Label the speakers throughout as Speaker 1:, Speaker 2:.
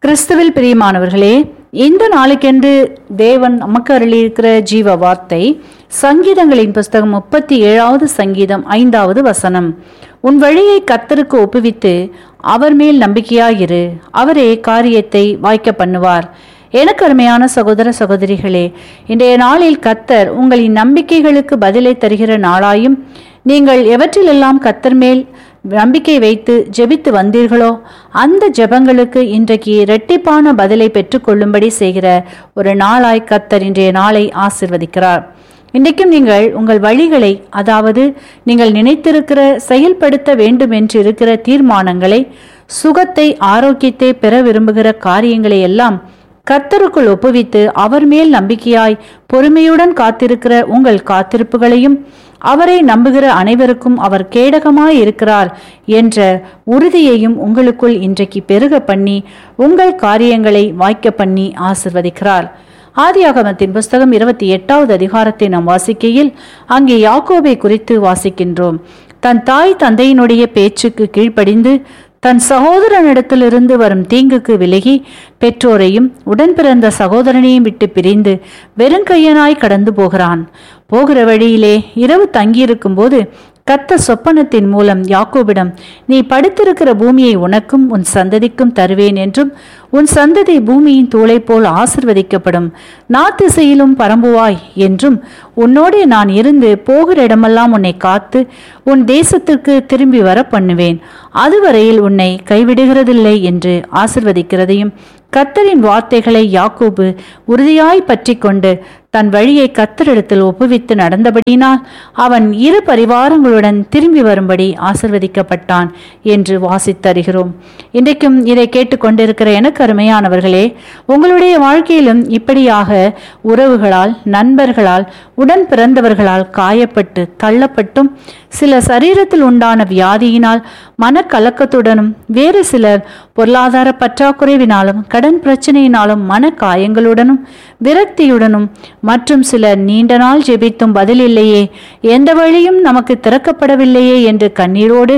Speaker 1: கிறிஸ்துவில் பிரியமானவர்களே, இந்த நாளுக்கென்று தேவன் நமக்கு அருளியிருக்கிற ஜீவ வார்த்தை சங்கீதங்களின் புஸ்தகம் 37வது சங்கீதம் 5வது வசனம். உன் வழியை கர்த்தருக்கு ஒப்புவித்து அவர் மேல் நம்பிக்கையாயிரு, அவரே காரியத்தை வாய்க்க பண்ணுவார். எனக்கு அருமையான சகோதர சகோதரிகளே, இன்றைய நாளில் கர்த்தர் உங்களின் நம்பிக்கைகளுக்கு பதிலை தருகிற நாளாயும், நீங்கள் எவற்றிலெல்லாம் கர்த்தர் மேல் நம்பிக்கை வைத்து ஜெபித்து வந்தீர்களோ அந்த ஜெபங்களுக்கு இன்றைக்கு இரட்டிப்பான பதிலை பெற்றுக்கொள்ளும்படி செய்கிற ஒரு நாளாய் கர்த்தர் இன்றைய நாளை ஆசீர்வதிக்கிறார். இன்றைக்கும் நீங்கள் உங்கள் வழிகளை, அதாவது நீங்கள் நினைத்திருக்கிற செயல்படுத்த வேண்டும் என்று இருக்கிற தீர்மானங்களை, சுகத்தை, ஆரோக்கியத்தை பெற விரும்புகிற காரியங்களை எல்லாம் கர்த்தருக்குள் ஒப்புவித்து அவர் மேல் நம்பிக்கையாய் பொறுமையுடன் காத்திருக்கிற உங்கள் காத்திருப்புகளையும், அவரை நம்புகிற அனைவருக்கும் அவர் கேடகமாய் இருக்கிறார் என்ற உறுதியையும் உங்களுக்குள் இன்றைக்கு பெருக பண்ணி உங்கள் காரியங்களை வாய்க்க பண்ணி ஆசிர்வதிக்கிறார். ஆதியாகமத்தின் புஸ்தகம் 28வது அதிகாரத்தை நாம் வாசிக்கையில் அங்கே யாக்கோபை குறித்து வாசிக்கின்றோம். தன் தாய் தந்தையினுடைய பேச்சுக்கு கீழ்ப்படிந்து தன் சகோதரனிடத்திலிருந்து வரும் தீங்குக்கு விலகி பெற்றோரையும் உடன் பிறந்த சகோதரனையும் விட்டு பிரிந்து வெறுங்கையனாய் கடந்து போகிறான். போகிற வழியிலே இரவு தங்கியிருக்கும் போது கர்த்தர் சொப்பனத்தின் மூலம் யாக்கோபிடம், நீ படுத்திருக்கிற பூமியை உனக்கும் உன் சந்ததிக்கும் தருவேன் என்றும், உன் சந்ததி பூமியின் தூளை போல் ஆசிர்வதிக்கப்படும், நாத்திசையிலும் பரம்புவாய் என்றும், உன்னோடே நான் இருந்து போகிற இடமெல்லாம் உன்னை காத்து உன் தேசத்திற்கு திரும்பி வர பண்ணுவேன், அதுவரையில் உன்னை கைவிடுகிறதில்லை என்று ஆசிர்வதிக்கிறதையும், கர்த்தரின் வார்த்தைகளை யாக்கோபு உறுதியாய் பற்றி கொண்டு தன் வழியை கர்த்தரிடத்தில் ஒப்புவித்து நடந்தபடினால் அவன் இரு பரிவாரங்களுடன் திரும்பி வரும்படி ஆசிர்வதிக்கப்பட்டான் என்று வாசித்தருகிறோம். இன்றைக்கும் இதை கேட்டுக்கொண்டிருக்கிற எனக்கு அருமையானவர்களே, உங்களுடைய வாழ்க்கையிலும் இப்படியாக உறவுகளால், நண்பர்களால், உடன் பிறந்தவர்களால் காயப்பட்டு தள்ளப்பட்டும், சில சரீரத்தில் உண்டான வியாதியினால், மனக்கலக்கத்துடனும், வேறு சிலர் பொருளாதார பற்றாக்குறைவினாலும், கடன் பிரச்சனையினாலும், மன காயங்களுடனும், விரக்தியுடனும், மற்றும் சிலர் நீண்ட நாள் ஜெபித்தும் பதில் இல்லையே, எந்த வழியும் நமக்கு திறக்கப்படவில்லையே என்று கண்ணீரோடு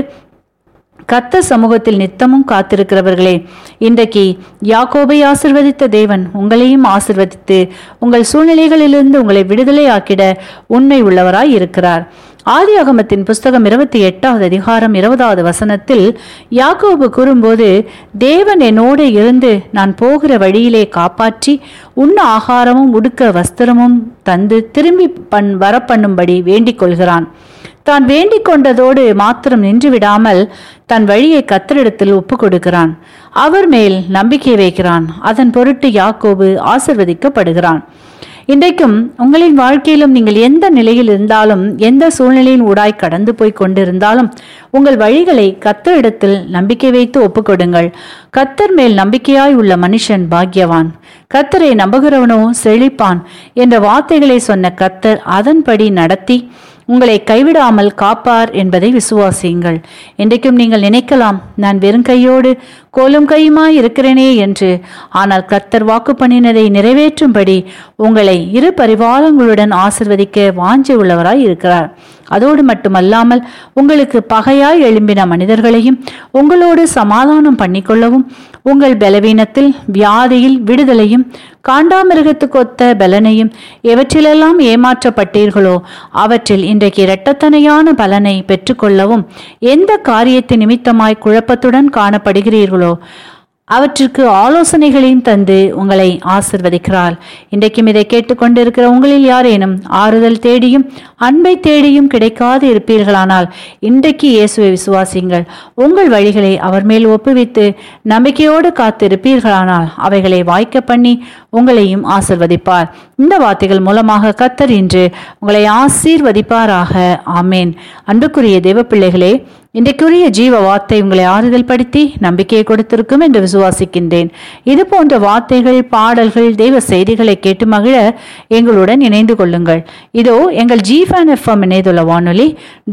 Speaker 1: கர்த்தர் சமூகத்தில் நித்தமும் காத்திருக்கிறவர்களே, இன்றைக்கு யாக்கோபை ஆசிர்வதித்த தேவன் உங்களையும் ஆசிர்வதித்து உங்கள் சூழ்நிலைகளிலிருந்து உங்களை விடுதலை ஆக்கிட உண்மை உள்ளவராய் இருக்கிறார். ஆதியாகமத்தின் புஸ்தகம் 28வது அதிகாரம் 20வது வசனத்தில் யாக்கோபு கூறும்போது, தேவன் என்னோடு இருந்து நான் போகிற வழியிலே காப்பாற்றி உண்ண ஆகாரமும் உடுக்க வஸ்திரமும் தந்து திரும்பி வர பண்ணும்படி வேண்டிக் கொள்கிறான். தான் வேண்டிக் கொண்டதோடு மாத்திரம் நின்று விடாமல் தன் வழியை கர்த்தரிடத்தில் ஒப்பு கொடுக்கிறான். அவர் மேல் நம்பிக்கை வைக்கிறான். அதன் பொருட்டு யாக்கோபு ஆசிர்வதிக்கப்படுகிறான். இன்றைக்கும் உங்களின் வாழ்க்கையிலும் நீங்கள் எந்த நிலையில் இருந்தாலும், எந்த சூழ்நிலையின் ஊடாய் கடந்து போய் கொண்டிருந்தாலும், உங்கள் வழிகளை கர்த்தரிடத்தில் நம்பிக்கை வைத்து ஒப்புக்கொடுங்கள். கர்த்தர் மேல் நம்பிக்கையாய் உள்ள மனுஷன் பாக்கியவான், கர்த்தரை நம்புகிறவனோ செழிப்பான் என்ற வார்த்தைகளை சொன்ன கர்த்தர் அதன்படி நடத்தி உங்களை கைவிடாமல் காப்பார் என்பதை விசுவாசியுங்கள். இன்றைக்கும் நீங்கள் நினைக்கலாம், நான் வெறும் கையோடு கோலும் கையுமாய் இருக்கிறேனே என்று. ஆனால் கர்த்தர் வாக்கு பண்ணினதை நிறைவேற்றும்படி உங்களை இரு பரிவாரங்களுடன் ஆசிர்வதிக்க வாஞ்சை உள்ளவராய் இருக்கிறார். அதோடு மட்டுமல்லாமல் உங்களுக்கு பகையாய் எழும்பின மனிதர்களையும் உங்களோடு சமாதானம் பண்ணிக்கொள்ளவும், உங்கள் பலவீனத்தில் வியாதியில் விடுதலையும், காண்டாமிருகத்துக்கொத்த பலனையும், எவற்றிலெல்லாம் ஏமாற்றப்பட்டீர்களோ அவற்றில் இன்றைக்கு இரட்டத்தனையான பலனை பெற்றுக்கொள்ளவும், எந்த காரியத்தின் நிமித்தமாய் குழப்பத்துடன் காணப்படுகிறீர்களோ அவற்றிற்கு ஆலோசனைகளையும் தந்து உங்களை ஆசிர்வதிக்கிறார். இன்றைக்கும் இதை கேட்டுக்கொண்டிருக்கிற உங்களில் யாரேனும் ஆறுதல் தேடியும் அன்பை தேடியும் கிடைக்காது இருப்பீர்களானால் இன்றைக்கு இயேசுவை விசுவாசிங்கள். உங்கள் வழிகளை அவர் மேல் ஒப்புவித்து நம்பிக்கையோடு காத்திருப்பீர்களானால் அவைகளை வாய்க்க பண்ணி உங்களையும் ஆசிர்வதிப்பார். இந்த வார்த்தைகள் மூலமாக கர்த்தர் இன்று உங்களை ஆசீர்வதிப்பாராக. ஆமேன். அன்புக்குரிய தேவ பிள்ளைகளே, இன்றைக்குரிய ஜீவ வார்த்தை உங்களை ஆறுதல் படுத்தி நம்பிக்கையை கொடுத்திருக்கும் என்று விசுவாசிக்கின்றேன். இது போன்ற வார்த்தைகள், பாடல்கள், தெய்வ செய்திகளை கேட்டு மகிழ எங்களுடன் இணைந்து கொள்ளுங்கள். இதோ எங்கள் GFAN-FM இணையதள வானொலி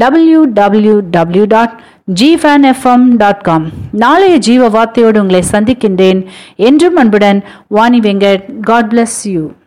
Speaker 1: www.gfanfm.com. நாளைய ஜீவ வார்த்தையோடு உங்களை சந்திக்கின்றேன். என்றும் அன்புடன் Vani Venkat. God bless you.